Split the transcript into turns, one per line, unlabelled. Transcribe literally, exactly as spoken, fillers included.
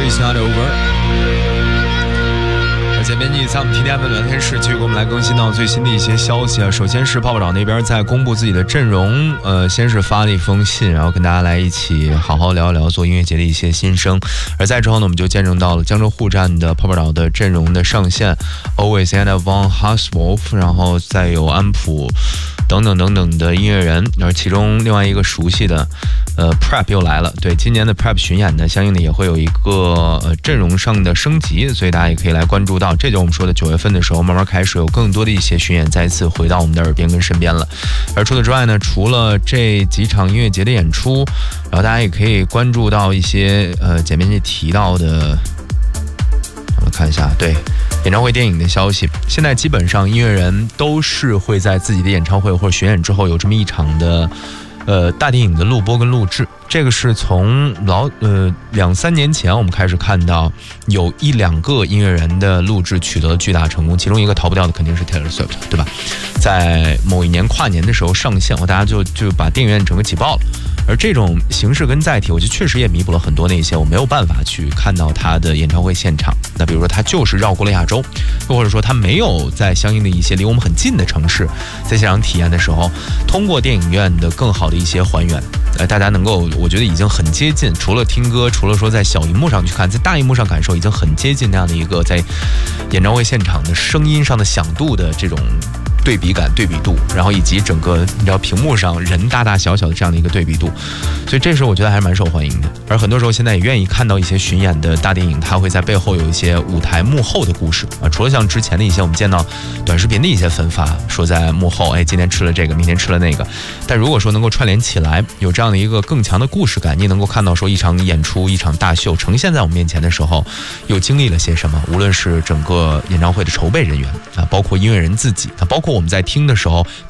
It's Not Over。而且编辑在我们 T D F 聊天室继续给我们来更新到最新的一些消息啊。首先是泡泡岛那边在公布自己的阵容，呃，先是发了一封信，然后跟大家来一起好好聊一聊做音乐节的一些心声。而在之后呢，我们就见证到了江浙沪站的泡泡岛的阵容的上线 ，Always Anna von Haswolf， 然后再有安普等等等等的音乐人，而其中另外一个熟悉的，呃 Prep 又来了。对，今年的 Prep 巡演呢，相应的也会有一个呃阵容上的升级，所以大家也可以来关注到。这就是我们说的九月份的时候，慢慢开始有更多的一些巡演再次回到我们的耳边跟身边了。而除此之外呢，除了这几场音乐节的演出，然后大家也可以关注到一些呃简编辑提到的，我们看一下，对。演唱会电影的消息，现在基本上音乐人都是会在自己的演唱会或者巡演之后有这么一场的呃大电影的录播跟录制。这个是从老呃两三年前我们开始看到有一两个音乐人的录制取得了巨大成功，其中一个逃不掉的肯定是 Taylor Swift， 对吧？在某一年跨年的时候上线，大家就就把电影院整个挤爆了。而这种形式跟载体，我觉得确实也弥补了很多那些我没有办法去看到他的演唱会现场。那比如说他就是绕过了亚洲，又或者说他没有在相应的一些离我们很近的城市，在现场体验的时候，通过电影院的更好的一些还原，呃，大家能够，我觉得已经很接近。除了听歌，除了说在小荧幕上去看，在大荧幕上感受，已经很接近那样的一个在演唱会现场的声音上的响度的这种对比感、对比度，然后以及整个你知道屏幕上人大大小小的这样的一个对比度，所以这时候我觉得还是蛮受欢迎的。而很多时候现在也愿意看到一些巡演的大电影，它会在背后有一些舞台幕后的故事啊。除了像之前的一些我们见到短视频的一些分发，说在幕后，哎，今天吃了这个，明天吃了那个，但如果说能够串联起来，有这样的一个更强的故事感，你能够看到说一场演出、一场大秀呈现在我们面前的时候，又经历了些什么？无论是整个演唱会的筹备人员啊，包括音乐人自己啊，包括我们在听的时候